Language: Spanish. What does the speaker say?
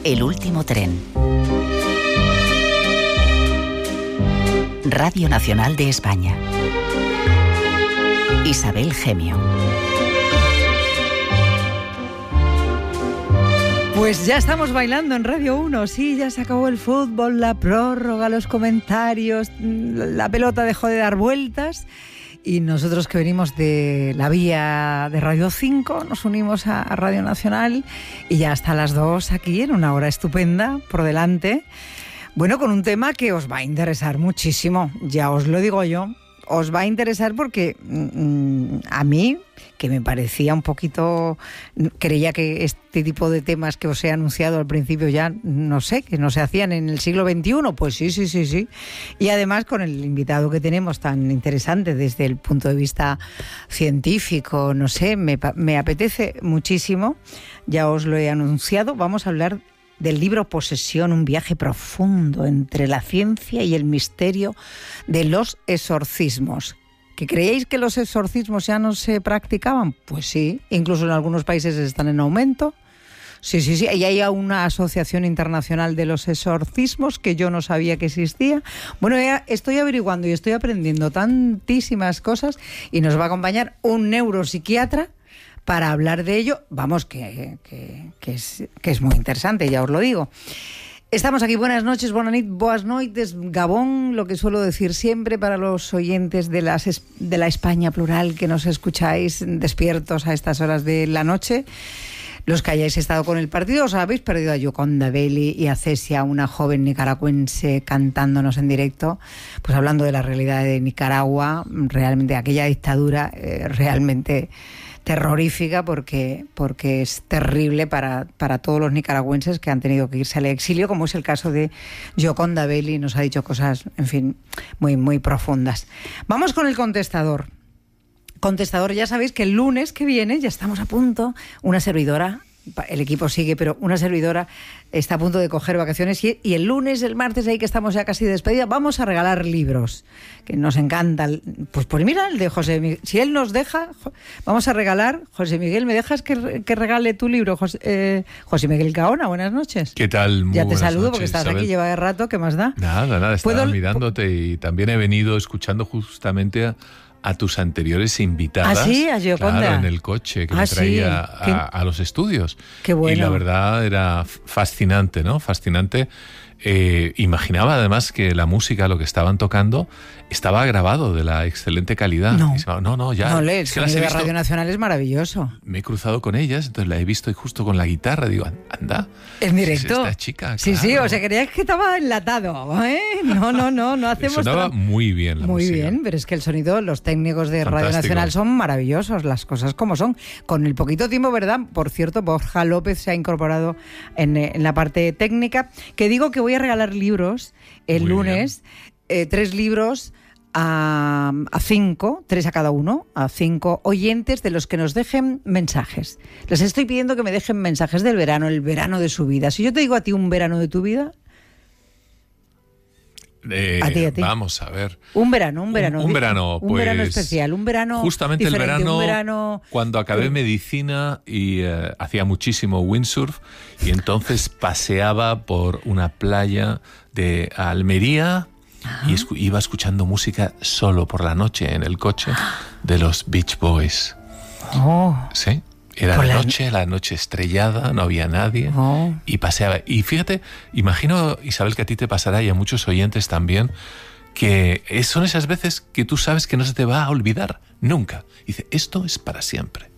El último tren. Radio Nacional de España. Isabel Gemio. Pues ya estamos bailando en Radio 1, sí, ya se acabó el fútbol, la prórroga, los comentarios, la pelota dejó de dar vueltas y nosotros que venimos de la vía de Radio 5 nos unimos a Radio Nacional y ya hasta las 2 aquí en una hora estupenda por delante. Bueno, con un tema que os va a interesar muchísimo, ya os lo digo yo. Os va a interesar porque a mí, que me parecía un poquito... Creía que este tipo de temas que os he anunciado al principio ya, no sé, que no se hacían en el siglo XXI. Pues sí. Y además con el invitado que tenemos tan interesante desde el punto de vista científico, no sé, me apetece muchísimo. Ya os lo he anunciado. Vamos a hablar del libro Posesión, un viaje profundo entre la ciencia y el misterio de los exorcismos. ¿Que creéis que los exorcismos ya no se practicaban? Pues sí, incluso en algunos países están en aumento. Sí, y hay una asociación internacional de los exorcismos que yo no sabía que existía. Bueno, ya estoy averiguando y estoy aprendiendo tantísimas cosas y nos va a acompañar un neuropsiquiatra para hablar de ello. Vamos, que es muy interesante, ya os lo digo. Estamos aquí, buenas noches, boas noites, Gabón, lo que suelo decir siempre para los oyentes de la España plural que nos escucháis despiertos a estas horas de la noche. Los que hayáis estado con el partido, os habéis perdido a Gioconda Belli y a Cesia, una joven nicaragüense cantándonos en directo, pues hablando de la realidad de Nicaragua, realmente aquella dictadura realmente terrorífica porque es terrible para todos los nicaragüenses que han tenido que irse al exilio, como es el caso de Gioconda Belli, nos ha dicho cosas, en fin, muy, muy profundas. Vamos con el contestador. Contestador, ya sabéis que el lunes que viene, ya estamos a punto, una servidora, el equipo sigue, pero una servidora está a punto de coger vacaciones y el lunes, el martes, ahí que estamos ya casi de despedida, vamos a regalar libros, que nos encanta. Pues mira, el de José Miguel, si él nos deja, vamos a regalar. José Miguel, ¿me dejas que regale tu libro? José Miguel Gaona, buenas noches. ¿Qué tal? Muy ya te saludo noches, porque estás Isabel. Aquí, lleva de rato, ¿qué más da? Nada, estaba mirándote y también he venido escuchando justamente a tus anteriores invitadas. ¿Ah, sí? A Gioconda. Claro, en el coche que me traía sí. a los estudios. Qué bueno. Y la verdad era fascinante, ¿no? Fascinante. Imaginaba además que la música, lo que estaban tocando, estaba grabado de la excelente calidad. No, ya. No, el es que las he de visto, Radio Nacional es maravilloso. Me he cruzado con ellas, entonces la he visto y justo con la guitarra digo, anda. En directo. Esta chica, Sí, claro. o sea, creías que estaba enlatado, ¿eh? No hacemos... Sonaba muy bien la muy música. Bien, pero es que el sonido, los técnicos de Fantástico. Radio Nacional son maravillosos, las cosas como son. Con el poquito tiempo, ¿verdad? Por cierto, Borja López se ha incorporado en la parte técnica, que digo que voy a regalar libros el muy lunes, 3 libros a 5, 3 a cada uno, a 5 oyentes de los que nos dejen mensajes. Les estoy pidiendo que me dejen mensajes del verano, el verano de su vida. Si yo te digo a ti un verano de tu vida... A ti. Vamos a ver. Un verano, un verano especial, un verano justamente diferente, el verano cuando acabé medicina y hacía muchísimo windsurf y entonces paseaba por una playa de Almería y iba escuchando música solo por la noche en el coche de los Beach Boys. Sí. Era de noche, la noche estrellada, no había nadie y paseaba. Y fíjate, imagino, Isabel, que a ti te pasará y a muchos oyentes también, que son esas veces que tú sabes que no se te va a olvidar nunca. Dice, esto es para siempre.